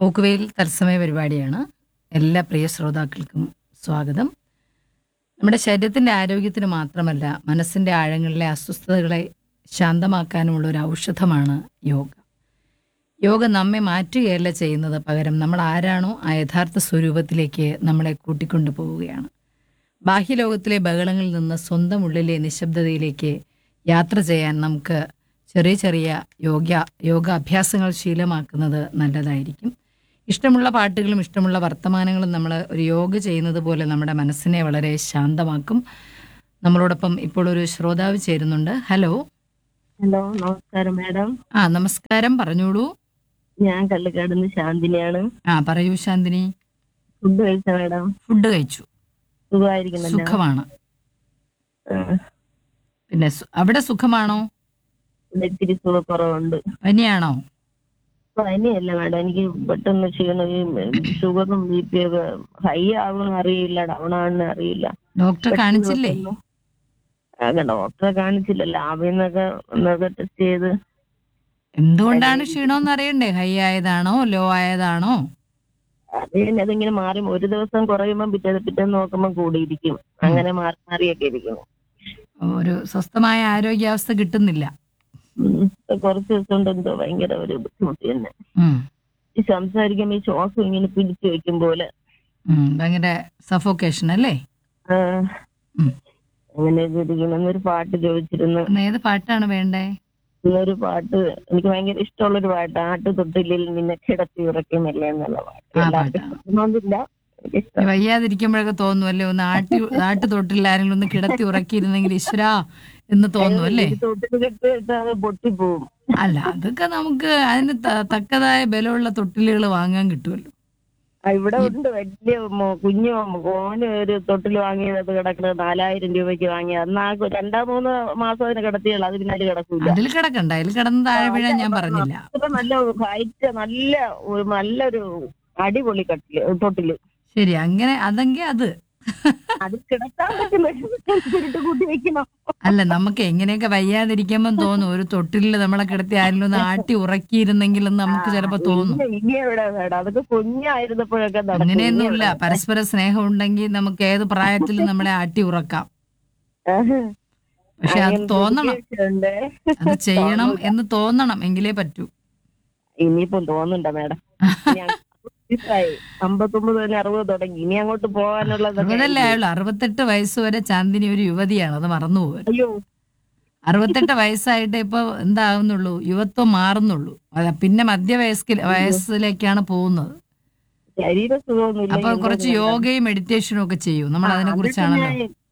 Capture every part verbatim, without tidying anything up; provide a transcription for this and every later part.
പോക്കുവെയിൽ തത്സമയ പരിപാടിയാണ്. എല്ലാ പ്രിയ ശ്രോതാക്കൾക്കും സ്വാഗതം. നമ്മുടെ ശരീരത്തിൻ്റെ ആരോഗ്യത്തിന് മാത്രമല്ല, മനസ്സിൻ്റെ ആഴങ്ങളിലെ അസ്വസ്ഥതകളെ ശാന്തമാക്കാനുമുള്ള ഒരു ഔഷധമാണ് യോഗ. യോഗ നമ്മെ മാറ്റുകയല്ല ചെയ്യുന്നത്, പകരം നമ്മൾ ആരാണോ ആ യഥാർത്ഥ സ്വരൂപത്തിലേക്ക് നമ്മളെ കൂട്ടിക്കൊണ്ടു പോവുകയാണ്. ബാഹ്യലോകത്തിലെ ബഹളങ്ങളിൽ നിന്ന് സ്വന്തം ഉള്ളിലെ നിശബ്ദതയിലേക്ക് യാത്ര ചെയ്യാൻ നമുക്ക് ചെറിയ ചെറിയ യോഗ യോഗാഭ്യാസങ്ങൾ ശീലമാക്കുന്നത് നല്ലതായിരിക്കും. ഇഷ്ടമുള്ള പാട്ടുകളും ഇഷ്ടമുള്ള വർത്തമാനങ്ങളും നമ്മൾ ഒരു യോഗ ചെയ്യുന്നത് പോലെ നമ്മുടെ മനസ്സിനെ വളരെ ശാന്തമാക്കും. നമ്മളോടൊപ്പം ഇപ്പോൾ ഒരു ശ്രോതാവ് ചേരുന്നുണ്ട്. ഹലോ. ഹലോ, നമസ്കാരം മാഡം. ആ നമസ്കാരം, പറഞ്ഞോളൂ. ഞാൻ കള്ളിക്കാടുന്ന് ശാന്തിനിയാണ്. ആ പറയൂ ശാന്തിനി. ഫുഡ് കഴിച്ച മാഡം? ഫുഡ് കഴിച്ചു. സുഖമായിരിക്കുന്നല്ലോ? സുഖമാണ്. ആ, പിന്നെ സു- അവിടെ സുഖമാണോ? ഇവിടെ ഇത്തിരി സുഖക്കുറവുണ്ട്. പനിയാണോ? പനിയല്ല മാഡം, എനിക്ക് പെട്ടെന്ന് ക്ഷീണം. ഈ ഷുഗറും ബി പി ഒക്കെ ഹൈ ആവണം അറിയില്ല, ഡൗൺ ആവണം അറിയില്ല. ഡോക്ടറെ കാണിച്ചില്ലേ? ആകെ ഡോക്ടറെ കാണിച്ചില്ല, ലാബിൽ നിന്നൊക്കെ ഒന്നൊക്കെ ടെസ്റ്റ് ചെയ്ത്. എന്തുകൊണ്ടാണ് ക്ഷീണമെന്ന് അറിയണ്ടേ? High ആയതാണോ law ആയതാണോ? അത് തന്നെ, അതിങ്ങനെ മാറി ഒരു ദിവസം കുറയുമ്പോൾ പിറ്റേ പിറ്റേന്ന് നോക്കുമ്പോൾ കൂടിയിരിക്കും. അങ്ങനെ മാറി മാറിയൊക്കെ ഇരിക്കുന്നു. ഒരു സ്വസ്ഥമായ ആരോഗ്യാവസ്ഥ കിട്ടുന്നില്ല. ഉം. ഇപ്പൊ കുറച്ച് ദിവസം കൊണ്ട് എന്തോ ഭയങ്കര ഒരു ബുദ്ധിമുട്ട് തന്നെ. ഉം. ഈ സംസാരിക്കുമ്പോ ഈ ശ്വാസം ഇങ്ങനെ പിടിച്ചു വെക്കും പോലെ. ഉം. ഭയങ്കര സഫോക്കേഷൻ അല്ലേ? ആ, ഉം. അങ്ങനെയൊക്കെ ഇരിക്കുന്നു. എന്നൊരു പാട്ട് ചോദിച്ചിരുന്നു. ഇന്ന് ഏത് പാട്ടാണ് വേണ്ടേ? ഇന്നൊരു പാട്ട് എനിക്ക് ഭയങ്കര ഇഷ്ടമുള്ളൊരു പാട്ട്, ആട്ടു തൊട്ടിലിൽ നിന്നെ കിടത്തി ഉറക്കുമല്ലേ എന്നുള്ള പാട്ട്. ആ എല്ലാവർക്കും പാട്ടാണ്. ഇഷ്ടമൊന്നുമില്ല, എനിക്കിഷ്ടം. വയ്യാതിരിക്കുമ്പോഴൊക്കെ തോന്നുമല്ലേ, ഒന്ന് ആട്ടി ആട്ട് തൊട്ടിൽ ആരെങ്കിലും ഒന്ന് കിടത്തി ഉറക്കിയിരുന്നെങ്കിൽ ഈശ്വരാ എന്ന് തോന്നും അല്ലേ? ഈ തൊട്ടിൽ കെട്ടിട്ട് അത് പൊട്ടിപ്പോവും. അല്ല, അതൊക്കെ നമുക്ക് അതിന് ത- തക്കതായ ബലമുള്ള തൊട്ടിലുകൾ വാങ്ങാൻ കിട്ടുമല്ലോ. ആ, ഇവിടെ ഉണ്ട് വലിയ മോ- കുഞ്ഞു മോന് ഒരു തൊട്ടിൽ വാങ്ങിയത് കിടക്കുന്നത് നാലായിരം രൂപയ്ക്ക് വാങ്ങി. അന്ന് ആ രണ്ടാ മൂന്ന് മാസം അതിന് കിടത്തിയുള്ളൂ, അത് പിന്നെ അതിൽ കിടക്കൂല. അതിൽ കിടക്കണ്ട, അതിൽ കിടന്ന് താഴെ വീഴാൻ ഞാൻ പറഞ്ഞില്ല. അത്ര നല്ല ഹൈറ്റ്, നല്ല ഒരു നല്ലൊരു അടിപൊളി കട്ടില് തൊട്ടില്. ശരി, അങ്ങനെ അതെങ്കിൽ അത് അത് കിടക്കാൻ പറ്റുന്ന കൂട്ടി വെക്കണം. അല്ല, നമുക്ക് എങ്ങനെയൊക്കെ വയ്യാതിരിക്കുമ്പം തോന്നും ഒരു തൊട്ടിലിൽ നമ്മളെ കിടത്തി ആരെങ്കിലും ഒന്ന് ആട്ടി ഉറക്കിയിരുന്നെങ്കിൽ എന്ന് നമുക്ക് ചിലപ്പോ തോന്നും. ഇനി ഇനി എവിടെ വേണം, അതൊക്കെ കുഞ്ഞായിരുന്നപ്പോഴൊക്കെ നടക്കും. അങ്ങനെയൊന്നുമില്ല. പരസ്പര സ്നേഹം ഉണ്ടെങ്കിൽ നമുക്ക് ഏത് പ്രായത്തിലും നമ്മളെ ആട്ടി ഉറക്കാം. പക്ഷെ അത് തോന്നണം, ഉണ്ട്. അത് ചെയ്യണം എന്ന് തോന്നണം, എങ്കിലേ പറ്റൂ. ഇനിയിപ്പം തോന്നുന്നുണ്ടോ മാഡം? ഞാൻ വയസ്സായി, അമ്പത്തൊമ്പത് തന്നെ അറുപത് തുടങ്ങി. ഇനി അങ്ങോട്ട് പോകാനുള്ളത് അറുപതല്ലേ ആയുള്ളൂ. അറുപത്തെട്ട് വയസ്സ് വരെ ചാന്ദിനി ഒരു യുവതിയാണ്, അത് മറന്നുപോകും. അയ്യോ, അറുപത്തെട്ട് വയസ്സായിട്ട് ഇപ്പൊ എന്താകുന്നുള്ളൂ, യുവത്വം മാറുന്നുള്ളൂ. അതാ, പിന്നെ മധ്യവയസ്ക വയസ്സിലേക്കാണ് പോകുന്നത്. ശരീര സുഖമൊന്നുമില്ല. അപ്പൊ കുറച്ച് യോഗയും മെഡിറ്റേഷനും ഒക്കെ ചെയ്യൂ. നമ്മൾ അതിനെ കുറിച്ചാണല്ലോ.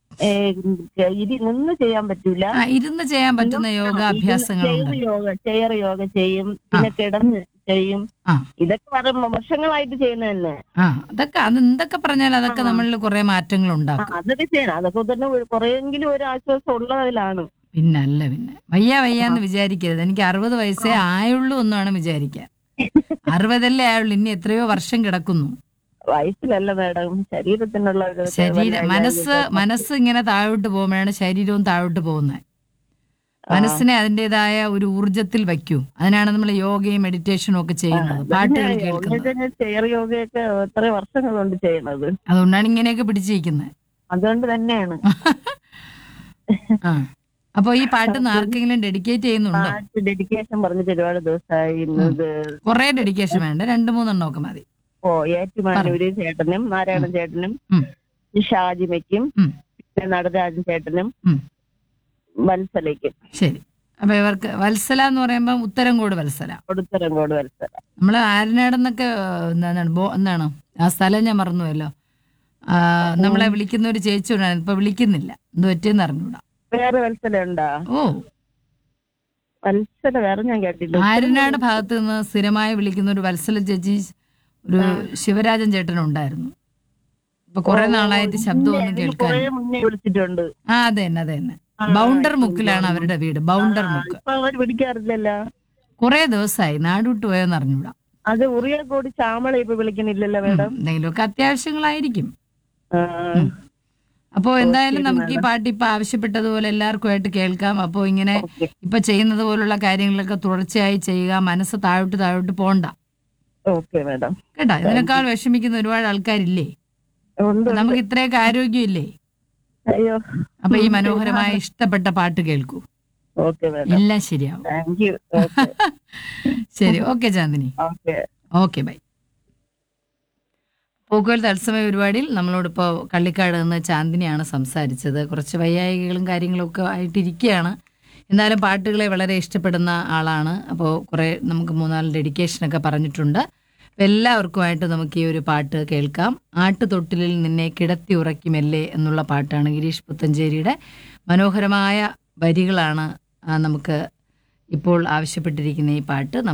ഇത് നിന്ന് ചെയ്യാൻ പറ്റൂല. ആ, ഇരുന്ന് ചെയ്യാൻ പറ്റുന്ന യോഗാഭ്യാസങ്ങളുണ്ട്. ചെയർ യോഗ ചെയർ യോഗ ചെയ്യും, പിന്നെ കിടന്ന് ചെയ്യും. ആ ഇതൊക്കെ പറയുമ്പോ വർഷങ്ങളായിട്ട് ചെയ്യുന്ന തന്നെ. ആ അതൊക്കെ അത് എന്തൊക്കെ പറഞ്ഞാൽ അതൊക്കെ നമ്മളിൽ കുറെ മാറ്റങ്ങൾ ആ, ഉണ്ടാക്കും. അതൊക്കെ ചെയ്യണം. അതൊക്കെ തന്നെ കുറെയെങ്കിലും ഒരു ആശ്വാസം ഉള്ളതിലാണ്. പിന്നല്ല, പിന്നെ വയ്യ വയ്യാന്ന് വിചാരിക്കരുത്. എനിക്ക് അറുപത് വയസ്സേ ആയുള്ളൂ എന്നാണ് വിചാരിക്കാൻ. അറുപതല്ലേ ആയുള്ളൂ, ഇനി എത്രയോ വർഷം കിടക്കുന്നു. വയസ്സിലല്ല മാഡം, ശരീരത്തിനുള്ള ഒരു ശരീരം, മനസ്സ് മനസ്സ് ഇങ്ങനെ താഴോട്ട് പോകുമ്പോഴാണ് ശരീരവും താഴോട്ട് പോകുന്നത്. മനസ്സിനെ അതിൻ്റെതായ ഒരു ഊർജത്തിൽ വയ്ക്കൂ. അതിനാണ് നമ്മൾ യോഗയും മെഡിറ്റേഷനും ഒക്കെ ചെയ്യുന്നത്, പാട്ടുകൾ കേൾക്കുന്നത്. ചെയർ യോഗയൊക്കെ എത്ര വർഷങ്ങൾ കൊണ്ട് ചെയ്യണത്. അതുകൊണ്ടാണ് ഇങ്ങനെയൊക്കെ പിടിച്ചിരിക്കുന്നത്. അതുകൊണ്ട് തന്നെയാണ്. ആ, അപ്പൊ ഈ പാട്ട് ആർക്കെങ്കിലും ഡെഡിക്കേറ്റ് ചെയ്യുന്നുണ്ടോ? പാട്ട് ഡെഡിക്കേഷൻ പറഞ്ഞിട്ട് ഒരുപാട് ദിവസമായി. ഇന്നത് കുറെ ഡെഡിക്കേഷൻ വേണ്ട, രണ്ടു മൂന്നെണ്ണം ഒക്കെ മതി. ഓ ഏറ്റുമാനൂര് ചേട്ടനും നാരായണൻ ചേട്ടനും ഉം, ഷാജിമയ്ക്കും ഉം, പിന്നെ നടരാജൻ ചേട്ടനും ഉം. വത്സലയ്ക്കും. ശരി. അപ്പൊ ഇവർക്ക് വത്സല എന്ന് പറയുമ്പോൾ ഉത്തരംകോട് വത്സല. കൊടുത്തരങ്കോട് വത്സല. നമ്മള് ആരനാടെന്നൊക്കെ എന്താണ് ബോ എന്താണ് ആ സ്ഥലം ഞാൻ മറന്നുവല്ലോ. ആ, നമ്മളെ വിളിക്കുന്ന ഒരു ചേച്ചി ഉണ്ടായിരുന്നു, ഇപ്പൊ വിളിക്കുന്നില്ല. എന്ത് പറ്റിയെന്ന് അറിഞ്ഞൂടാ. വേറെ വത്സല ഉണ്ടാ? ഓ, വത്സല വേറെ ഞാൻ കേട്ടില്ല. ആരനാട് ഭാഗത്ത് നിന്ന് സ്ഥിരമായി വിളിക്കുന്ന ഒരു വത്സല ചേച്ചി, ഒരു ശിവരാജൻ ചേട്ടൻ ഉണ്ടായിരുന്നു. ഇപ്പൊ കുറെ നാളായിട്ട് ശബ്ദമൊന്നും കേൾക്കാൻ. കുറെ മുന്നേ വിളിച്ചിട്ടുണ്ട്. ആ അതെ തന്നെ, അതെ തന്നെ. ബൗണ്ടർ മുക്കിലാണ് അവരുടെ വീട്. ബൗണ്ടർ മുക്ക്. ഇപ്പൊ അവർ പിടിക്കാറില്ലല്ലോ. കുറെ ദിവസമായി നാടുവിട്ട് പോയെന്ന് അറിഞ്ഞൂടാ. അത് ഉറിയക്കോട് ശ്യാമള ഇപ്പൊ വിളിക്കുന്നില്ലല്ലോ മാഡം. എന്തെങ്കിലുമൊക്കെ അത്യാവശ്യങ്ങളായിരിക്കും. ആ, അപ്പോൾ എന്തായാലും നമുക്ക് ഈ പാട്ട് ഇപ്പൊ ആവശ്യപ്പെട്ടതുപോലെ എല്ലാവർക്കുമായിട്ട് കേൾക്കാം. അപ്പോൾ ഇങ്ങനെ ഓക്കെ. ഇപ്പൊ ചെയ്യുന്നത് പോലുള്ള കാര്യങ്ങളൊക്കെ തുടർച്ചയായി ചെയ്യുക. മനസ്സ് താഴോട്ട് താഴോട്ട് പോണ്ട. Okay madam. കേട്ടോ. ഇതിനേക്കാൾ വിഷമിക്കുന്ന ഒരുപാട് ആൾക്കാരില്ലേ? ഉണ്ട്. നമുക്ക് ഇത്രയൊക്കെ ആരോഗ്യമില്ലേ? അയ്യോ. അപ്പൊ ഈ മനോഹരമായ ഇഷ്ടപ്പെട്ട പാട്ട് കേൾക്കൂ. Okay madam. എല്ലാം ശരിയാവും. Thank you. ഓക്കെ. ശരി. Okay Chandini. Okay. Okay bye. പോക്കുവൽ തത്സമയ പരിപാടിയിൽ നമ്മളോടിപ്പോൾ കള്ളിക്കാട് നിന്ന് ചാന്ദിനിയാണ് സംസാരിച്ചത്. കുറച്ച് വൈയായികളും കാര്യങ്ങളൊക്കെ ആയിട്ടിരിക്കുകയാണ്. എന്നാലും പാട്ടുകളെ വളരെ ഇഷ്ടപ്പെടുന്ന ആളാണ്. അപ്പോൾ കുറേ നമുക്ക് മൂന്നാല് ഡെഡിക്കേഷനൊക്കെ പറഞ്ഞിട്ടുണ്ട്. അപ്പോൾ എല്ലാവർക്കുമായിട്ട് നമുക്ക് ഈ ഒരു പാട്ട് കേൾക്കാം. ആട്ടുതൊട്ടിലിൽ നിന്നെ കിടത്തി ഉറക്കുമല്ലേ എന്നുള്ള പാട്ടാണ്. ഗിരീഷ് പുത്തഞ്ചേരിയുടെ മനോഹരമായ വരികളാണ് നമുക്ക് ഇപ്പോൾ ആവശ്യപ്പെട്ടിരിക്കുന്ന ഈ പാട്ട്.